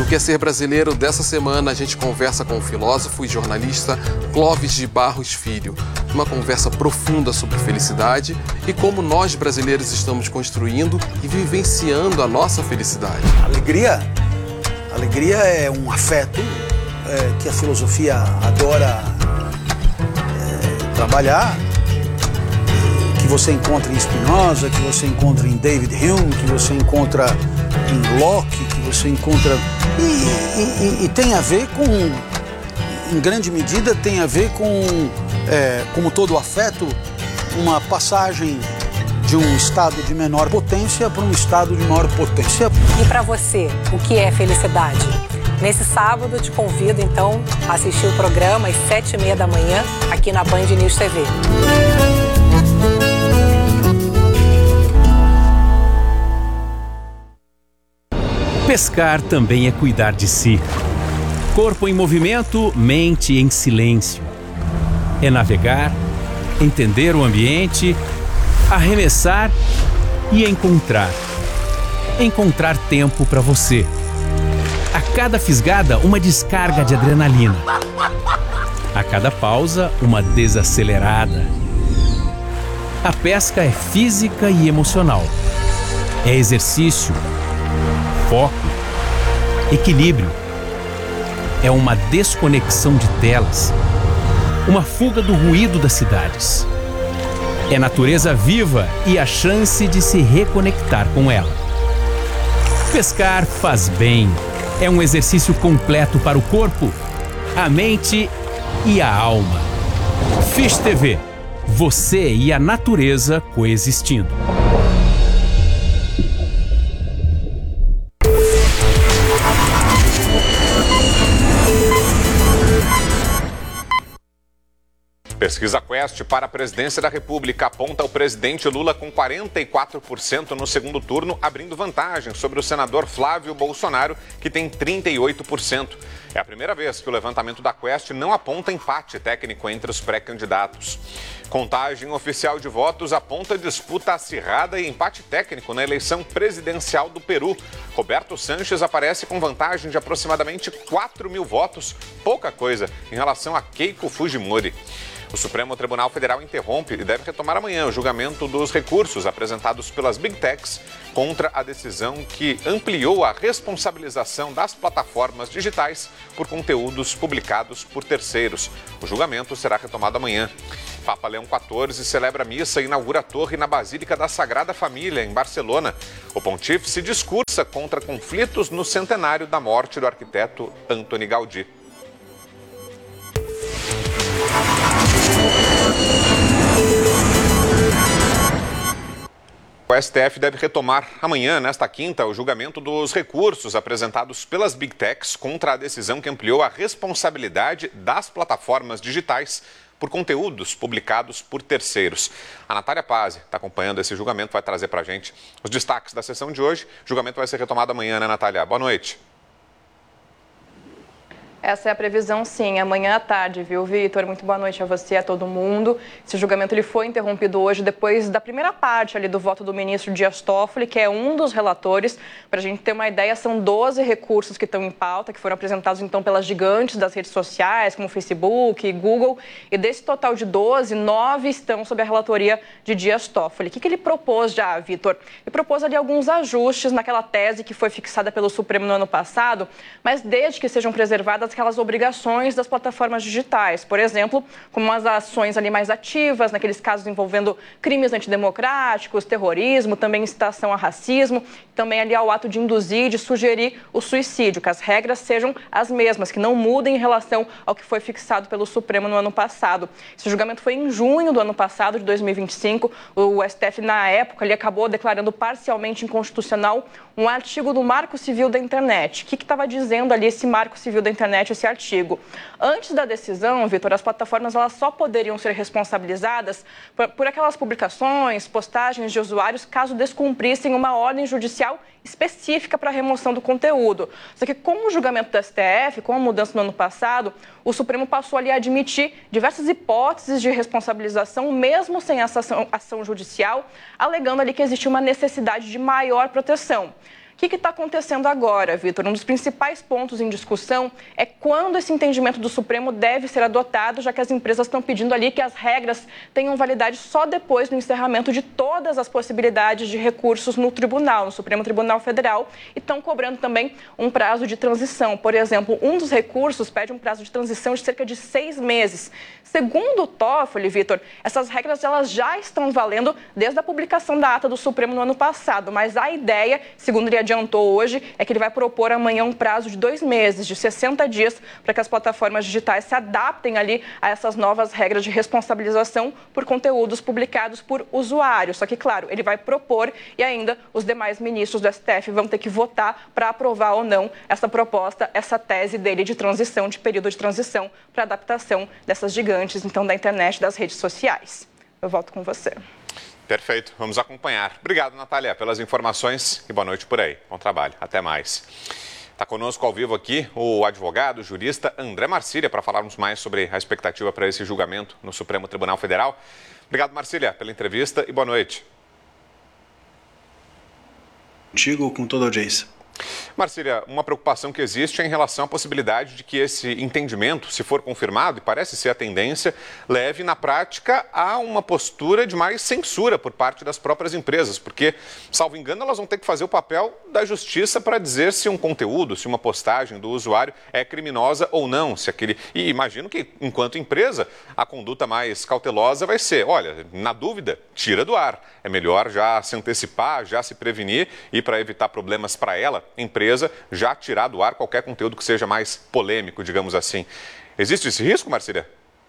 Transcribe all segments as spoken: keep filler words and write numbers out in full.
No Quer Ser Brasileiro dessa semana, a gente conversa com o filósofo e jornalista Clóvis de Barros Filho. Uma conversa profunda sobre felicidade e como nós brasileiros estamos construindo e vivenciando a nossa felicidade. Alegria, alegria é um afeto é, que a filosofia adora é, trabalhar, que você encontra em Spinoza, que você encontra em David Hume, que você encontra em Locke, que você encontra... E, e, e tem a ver com, em grande medida, tem a ver com, é, como todo afeto, uma passagem de um estado de menor potência para um estado de maior potência. E para você, o que é felicidade? Nesse sábado, te convido, então, a assistir o programa às sete e meia da manhã, aqui na Band News T V. Pescar também é cuidar de si. Corpo em movimento, mente em silêncio. É navegar, entender o ambiente, arremessar e encontrar. Encontrar tempo para você. A cada fisgada, uma descarga de adrenalina. A cada pausa, uma desacelerada. A pesca é física e emocional. É exercício, foco, equilíbrio. É uma desconexão de telas, uma fuga do ruído das cidades. É natureza viva e a chance de se reconectar com ela. Pescar faz bem. É um exercício completo para o corpo, a mente e a alma. Fish T V. Você e a natureza coexistindo. Pesquisa Quest para a presidência da República aponta o presidente Lula com quarenta e quatro por cento no segundo turno, abrindo vantagem sobre o senador Flávio Bolsonaro, que tem trinta e oito por cento. É a primeira vez que o levantamento da Quest não aponta empate técnico entre os pré-candidatos. Contagem oficial de votos aponta disputa acirrada e empate técnico na eleição presidencial do Peru. Roberto Sanches aparece com vantagem de aproximadamente quatro mil votos, pouca coisa, em relação a Keiko Fujimori. O Supremo Tribunal Federal interrompe e deve retomar amanhã o julgamento dos recursos apresentados pelas Big Techs contra a decisão que ampliou a responsabilização das plataformas digitais por conteúdos publicados por terceiros. O julgamento será retomado amanhã. Papa Leão quatorze celebra a missa e inaugura a torre na Basílica da Sagrada Família, em Barcelona. O pontífice discursa contra conflitos no centenário da morte do arquiteto Antoni Gaudí. O S T F deve retomar amanhã, nesta quinta, o julgamento dos recursos apresentados pelas Big Techs contra a decisão que ampliou a responsabilidade das plataformas digitais por conteúdos publicados por terceiros. A Natália Pazzi está acompanhando esse julgamento, vai trazer para a gente os destaques da sessão de hoje. O julgamento vai ser retomado amanhã, né, Natália? Boa noite. Essa é a previsão, sim, amanhã à tarde, viu, Vitor? Muito boa noite a você, a todo mundo. Esse julgamento ele foi interrompido hoje depois da primeira parte ali do voto do ministro Dias Toffoli, que é um dos relatores. Para a gente ter uma ideia, são doze recursos que estão em pauta, que foram apresentados então pelas gigantes das redes sociais, como Facebook e Google. E desse total de doze, nove estão sob a relatoria de Dias Toffoli. O que, que ele propôs já, Vitor? Ele propôs ali alguns ajustes naquela tese que foi fixada pelo Supremo no ano passado, mas desde que sejam preservadas aquelas obrigações das plataformas digitais, por exemplo, como as ações ali mais ativas, naqueles casos envolvendo crimes antidemocráticos, terrorismo, também incitação a racismo, também ali ao ato de induzir, de sugerir o suicídio, que as regras sejam as mesmas, que não mudem em relação ao que foi fixado pelo Supremo no ano passado. Esse julgamento foi em junho do ano passado, de dois mil e vinte e cinco, o S T F, na época, ele acabou declarando parcialmente inconstitucional um artigo do Marco Civil da Internet. O que estava dizendo ali esse Marco Civil da Internet, esse artigo? Antes da decisão, Vitor, as plataformas elas só poderiam ser responsabilizadas por, por aquelas publicações, postagens de usuários, caso descumprissem uma ordem judicial específica para a remoção do conteúdo. Só que com o julgamento do S T F, com a mudança no ano passado, o Supremo passou ali a admitir diversas hipóteses de responsabilização, mesmo sem essa ação, ação judicial, alegando ali que existia uma necessidade de maior proteção. O que está acontecendo agora, Vitor? Um dos principais pontos em discussão é quando esse entendimento do Supremo deve ser adotado, já que as empresas estão pedindo ali que as regras tenham validade só depois do encerramento de todas as possibilidades de recursos no tribunal, no Supremo Tribunal Federal, e estão cobrando também um prazo de transição. Por exemplo, um dos recursos pede um prazo de transição de cerca de seis meses. Segundo o Toffoli, Vitor, essas regras elas já estão valendo desde a publicação da ata do Supremo no ano passado, mas a ideia, segundo ele adiantou hoje, é que ele vai propor amanhã um prazo de dois meses, de sessenta dias, para que as plataformas digitais se adaptem ali a essas novas regras de responsabilização por conteúdos publicados por usuários. Só que, claro, ele vai propor e ainda os demais ministros do S T F vão ter que votar para aprovar ou não essa proposta, essa tese dele de transição, de período de transição para adaptação dessas gigantes, então, da internet e das redes sociais. Eu volto com você. Perfeito, vamos acompanhar. Obrigado, Natália, pelas informações e boa noite por aí. Bom trabalho, até mais. Está conosco ao vivo aqui o advogado, o jurista André Marcília, para falarmos mais sobre a expectativa para esse julgamento no Supremo Tribunal Federal. Obrigado, Marcília, pela entrevista e boa noite. Contigo, com toda a audiência. Marcília, uma preocupação que existe é em relação à possibilidade de que esse entendimento, se for confirmado, e parece ser a tendência, leve na prática a uma postura de mais censura por parte das próprias empresas, porque, salvo engano, elas vão ter que fazer o papel da justiça para dizer se um conteúdo, se uma postagem do usuário é criminosa ou não. Se aquele... E imagino que, enquanto empresa, a conduta mais cautelosa vai ser, olha, na dúvida, tira do ar. É melhor já se antecipar, já se prevenir e, para evitar problemas para ela, empresa, já tirar do ar qualquer conteúdo que seja mais polêmico, digamos assim. Existe esse risco, Marcília?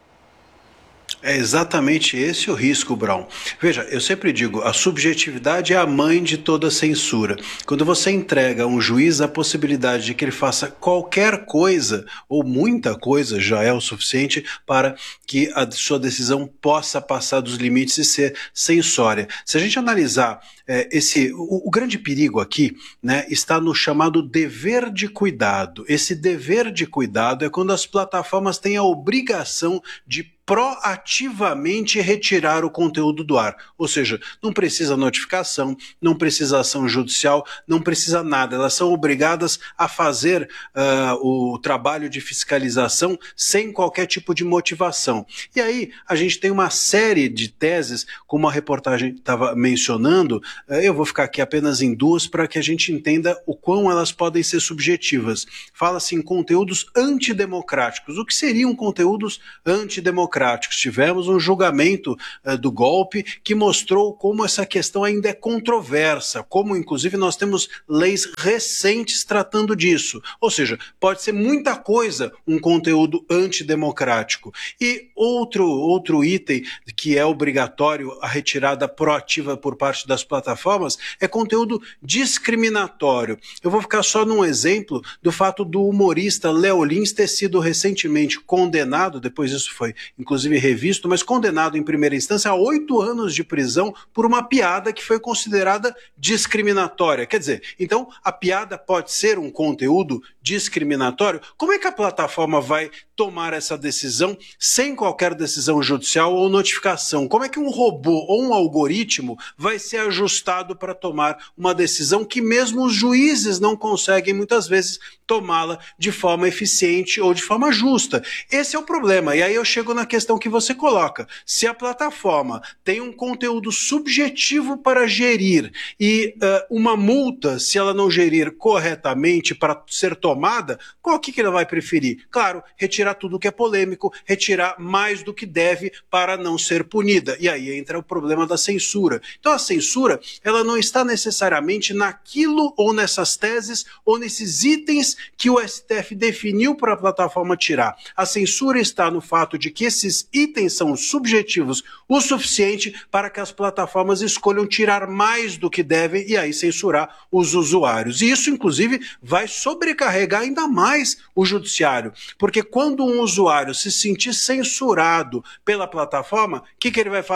É exatamente esse o risco, Brown. Veja, eu sempre digo, a subjetividade é a mãe de toda censura. Quando você entrega a um juiz a possibilidade de que ele faça qualquer coisa, ou muita coisa, já é o suficiente para que a sua decisão possa passar dos limites e ser censória. Se a gente analisar é, esse, o, o grande perigo aqui, né, está no chamado dever de cuidado. Esse dever de cuidado é quando as plataformas têm a obrigação de proativamente retirar o conteúdo do ar. Ou seja, não precisa notificação, não precisa ação judicial, não precisa nada. Elas são obrigadas a fazer uh, o trabalho de fiscalização sem qualquer tipo de motivação. E aí a gente tem uma série de teses, como a reportagem estava mencionando, uh, eu vou ficar aqui apenas em duas para que a gente entenda o quão elas podem ser subjetivas. Fala-se em conteúdos antidemocráticos. O que seriam conteúdos antidemocráticos? Tivemos um julgamento uh, do golpe que mostrou como essa questão ainda é controversa, como inclusive nós temos leis recentes tratando disso. Ou seja, pode ser muita coisa um conteúdo antidemocrático. E outro, outro item que é obrigatório a retirada proativa por parte das plataformas é conteúdo discriminatório. Eu vou ficar só num exemplo do fato do humorista Léo Lins ter sido recentemente condenado, depois isso foi inclusive revisto, mas condenado em primeira instância a oito anos de prisão por uma piada que foi considerada discriminatória. Quer dizer, então a piada pode ser um conteúdo discriminatório? Como é que a plataforma vai tomar essa decisão sem qualquer decisão judicial ou notificação? Como é que um robô ou um algoritmo vai ser ajustado para tomar uma decisão que mesmo os juízes não conseguem muitas vezes tomá-la de forma eficiente ou de forma justa? Esse é o problema. E aí eu chego na questão que você coloca. Se a plataforma tem um conteúdo subjetivo para gerir e uh, uma multa, se ela não gerir corretamente para ser tomada, qual que, que ela vai preferir? Claro, retirar tudo que é polêmico, retirar mais do que deve para não ser punida. E aí entra o problema da censura. Então a censura, ela não está necessariamente naquilo ou nessas teses ou nesses itens que o S T F definiu para a plataforma tirar. A censura está no fato de que esses itens são subjetivos o suficiente para que as plataformas escolham tirar mais do que devem e aí censurar os usuários. E isso, inclusive, vai sobrecarregar ainda mais o judiciário, porque quando um usuário se sentir censurado pela plataforma, o que, que ele vai fazer?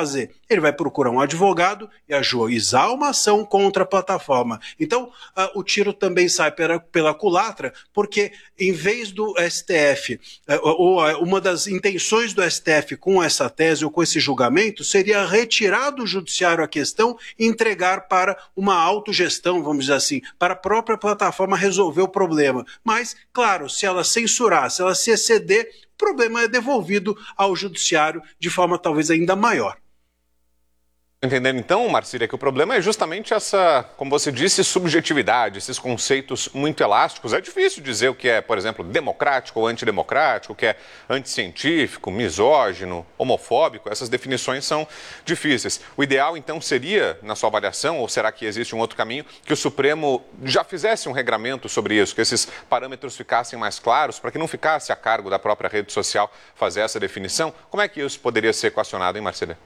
ele vai procurar um advogado e ajuizar uma ação contra a plataforma. Então, uh, o tiro também sai pela, pela culatra, porque em vez do S T F, uh, ou uh, uma das intenções do S T F com essa tese ou com esse julgamento seria retirar do judiciário a questão e entregar para uma autogestão, vamos dizer assim, para a própria plataforma resolver o problema. Mas, claro, se ela censurar, se ela se exceder, o problema é devolvido ao judiciário de forma talvez ainda maior. Entendendo então, Marcília, que o problema é justamente essa, como você disse, subjetividade, esses conceitos muito elásticos. É difícil dizer o que é, por exemplo, democrático ou antidemocrático, o que é anticientífico, misógino, homofóbico. Essas definições são difíceis. O ideal, então, seria, na sua avaliação, ou será que existe um outro caminho, que o Supremo já fizesse um regramento sobre isso, que esses parâmetros ficassem mais claros, para que não ficasse a cargo da própria rede social fazer essa definição? Como é que isso poderia ser equacionado, hein, Marcília?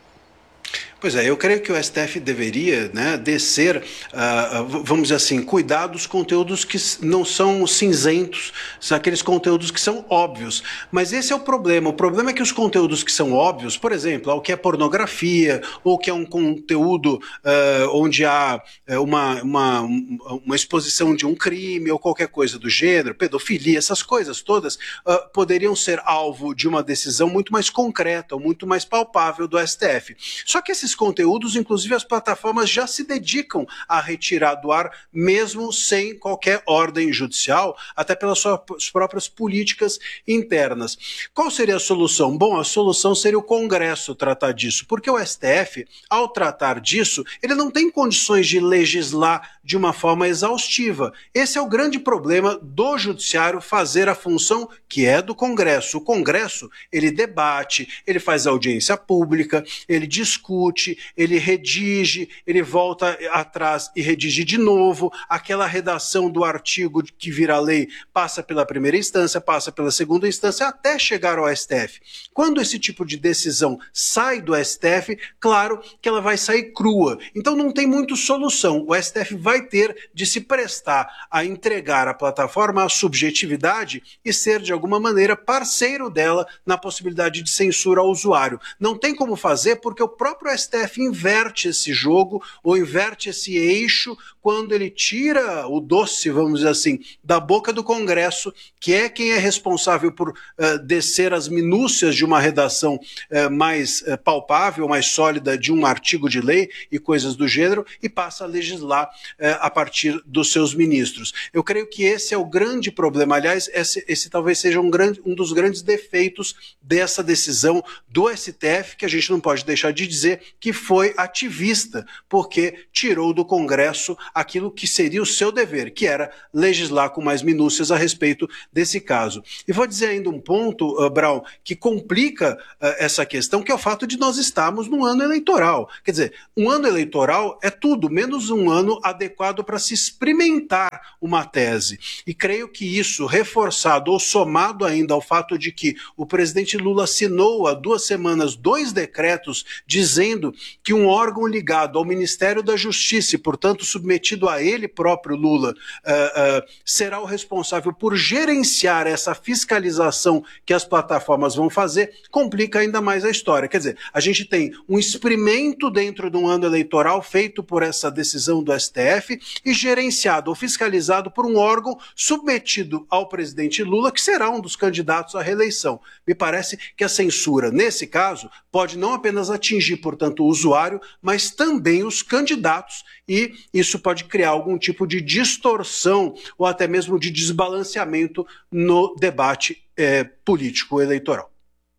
Pois é, eu creio que o S T F deveria, né, descer, uh, vamos dizer assim, cuidar dos conteúdos que não são cinzentos, são aqueles conteúdos que são óbvios. Mas esse é o problema. O problema é que os conteúdos que são óbvios, por exemplo, o que é pornografia, ou que é um conteúdo uh, onde há uma, uma, uma exposição de um crime, ou qualquer coisa do gênero, pedofilia, essas coisas todas, uh, poderiam ser alvo de uma decisão muito mais concreta, ou muito mais palpável do S T F. Só que esses conteúdos, inclusive as plataformas já se dedicam a retirar do ar, mesmo sem qualquer ordem judicial, até pelas suas próprias políticas internas. Qual seria a solução? Bom, a solução seria o Congresso tratar disso, porque o S T F, ao tratar disso, ele não tem condições de legislar de uma forma exaustiva. Esse é o grande problema do judiciário fazer a função que é do Congresso. O Congresso, ele debate, ele faz audiência pública, ele discute, ele redige, ele volta atrás e redige de novo, aquela redação do artigo que vira lei passa pela primeira instância, passa pela segunda instância, até chegar ao S T F. Quando esse tipo de decisão sai do S T F, claro que ela vai sair crua. Então não tem muito solução. O S T F vai ter de se prestar a entregar à plataforma a subjetividade e ser, de alguma maneira, parceiro dela na possibilidade de censura ao usuário. Não tem como fazer porque o próprio S T F inverte esse jogo ou inverte esse eixo quando ele tira o doce, vamos dizer assim, da boca do Congresso, que é quem é responsável por uh, descer as minúcias de uma redação uh, mais uh, palpável, mais sólida de um artigo de lei e coisas do gênero, e passa a legislar uh, a partir dos seus ministros. Eu creio que esse é o grande problema. Aliás, esse, esse talvez seja um, grande, um dos grandes defeitos dessa decisão do S T F, que a gente não pode deixar de dizer que foi ativista, porque tirou do Congresso aquilo que seria o seu dever, que era legislar com mais minúcias a respeito desse caso. E vou dizer ainda um ponto, uh, Brown, que complica uh, essa questão, que é o fato de nós estarmos num ano eleitoral. Quer dizer, um ano eleitoral é tudo, menos um ano adequado para se experimentar uma tese. E creio que isso, reforçado ou somado ainda ao fato de que o presidente Lula assinou há duas semanas dois decretos dizendo que um órgão ligado ao Ministério da Justiça e, portanto, submetido a ele próprio, Lula, uh, uh, será o responsável por gerenciar essa fiscalização que as plataformas vão fazer, complica ainda mais a história. Quer dizer, a gente tem um experimento dentro de um ano eleitoral feito por essa decisão do S T F e gerenciado ou fiscalizado por um órgão submetido ao presidente Lula, que será um dos candidatos à reeleição. Me parece que a censura, nesse caso, pode não apenas atingir, portanto, o usuário, mas também os candidatos, e isso pode criar algum tipo de distorção ou até mesmo de desbalanceamento no debate é, político eleitoral.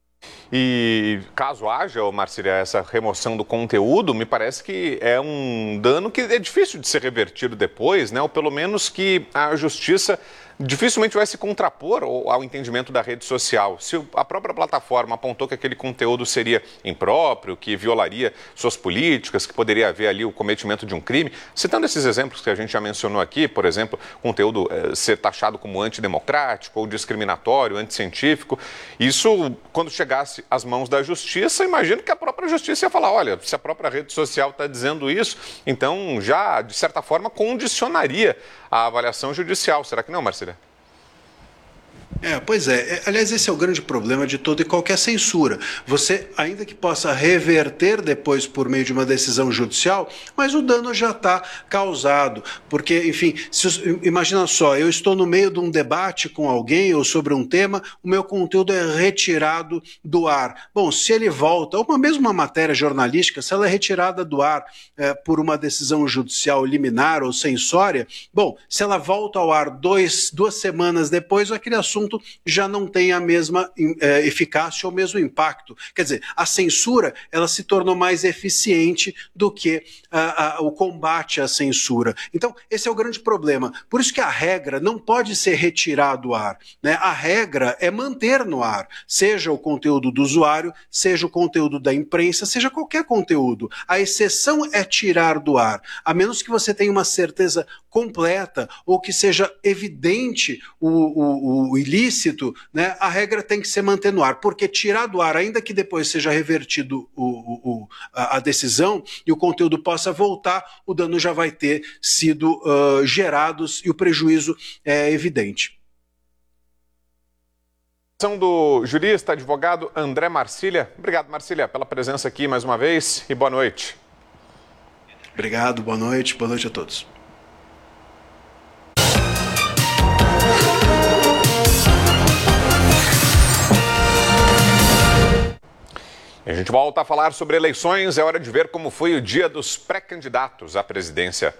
E caso haja, Marcília, essa remoção do conteúdo, me parece que é um dano que é difícil de ser revertido depois, né? Ou pelo menos que a justiça dificilmente vai se contrapor ao entendimento da rede social. Se a própria plataforma apontou que aquele conteúdo seria impróprio, que violaria suas políticas, que poderia haver ali o cometimento de um crime, citando esses exemplos que a gente já mencionou aqui, por exemplo, conteúdo eh, ser taxado como antidemocrático ou discriminatório, anticientífico, isso, quando chegasse às mãos da justiça, imagino que a própria justiça ia falar, olha, se a própria rede social está dizendo isso, então já, de certa forma, condicionaria a avaliação judicial. Será que não, Marcília? É, pois é. Aliás, esse é o grande problema de toda e qualquer censura. Você, ainda que possa reverter depois por meio de uma decisão judicial, mas o dano já está causado. Porque, enfim, se, imagina só, eu estou no meio de um debate com alguém ou sobre um tema, o meu conteúdo é retirado do ar. Bom, se ele volta, ou mesmo uma matéria jornalística, se ela é retirada do ar é, por uma decisão judicial liminar ou censória, bom, se ela volta ao ar dois, duas semanas depois, aquele assunto já não tem a mesma é, eficácia ou o mesmo impacto. Quer dizer, a censura ela se tornou mais eficiente do que a, a, o combate à censura. Então, esse é o grande problema. Por isso que a regra não pode ser retirada do ar, né? A regra é manter no ar, seja o conteúdo do usuário, seja o conteúdo da imprensa, seja qualquer conteúdo. A exceção é tirar do ar, a menos que você tenha uma certeza completa ou que seja evidente o, o, o ilícito, né? A regra tem que ser manter no ar, porque tirar do ar, ainda que depois seja revertido o, o, a, a decisão e o conteúdo possa voltar, o dano já vai ter sido uh, gerado e o prejuízo é evidente. Do jurista, advogado André Marcília. Obrigado, Marcília, pela presença aqui mais uma vez e boa noite. Obrigado, boa noite, boa noite a todos. A gente volta a falar sobre eleições. É hora de ver como foi o dia dos pré-candidatos à presidência.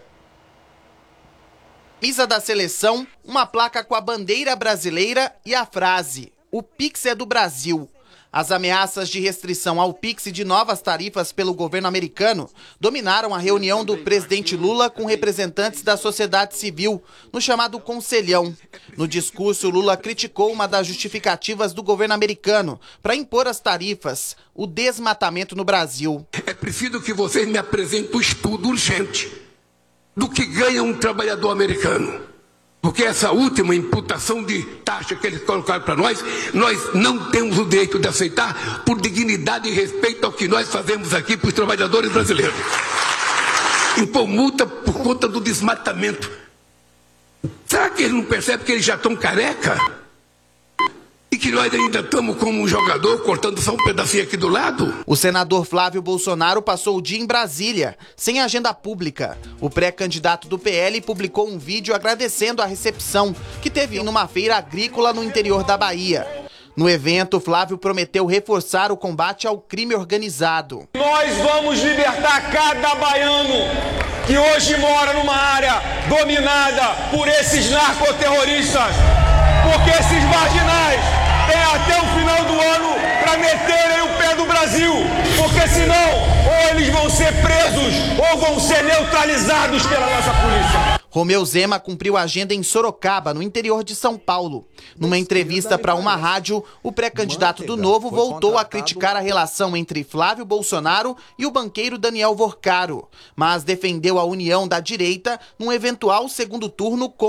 Camisa da seleção, uma placa com a bandeira brasileira e a frase: "O Pix é do Brasil". As ameaças de restrição ao Pix e de novas tarifas pelo governo americano dominaram a reunião do presidente Lula com representantes da sociedade civil, no chamado Conselhão. No discurso, Lula criticou uma das justificativas do governo americano para impor as tarifas: o desmatamento no Brasil. É preciso que vocês me apresentem um estudo urgente do que ganha um trabalhador americano. Porque essa última imputação de taxa que eles colocaram para nós, nós não temos o direito de aceitar por dignidade e respeito ao que nós fazemos aqui para os trabalhadores brasileiros. Impor multa por conta do desmatamento. Será que eles não percebem que eles já estão careca? E que nós ainda estamos como um jogador cortando só um pedacinho aqui do lado? O senador Flávio Bolsonaro passou o dia em Brasília, sem agenda pública. O pré-candidato do P L publicou um vídeo agradecendo a recepção que teve numa feira agrícola no interior da Bahia. No evento, Flávio prometeu reforçar o combate ao crime organizado. Nós vamos libertar cada baiano que hoje mora numa área dominada por esses narcoterroristas, porque esses marginais têm até o final do ano para meterem o pé do Brasil, porque senão ou eles vão ser presos ou vão ser neutralizados pela nossa polícia. Romeu Zema cumpriu a agenda em Sorocaba, no interior de São Paulo. Numa entrevista para uma rádio, o pré-candidato do Novo voltou a criticar a relação entre Flávio Bolsonaro e o banqueiro Daniel Vorcaro, mas defendeu a união da direita num eventual segundo turno com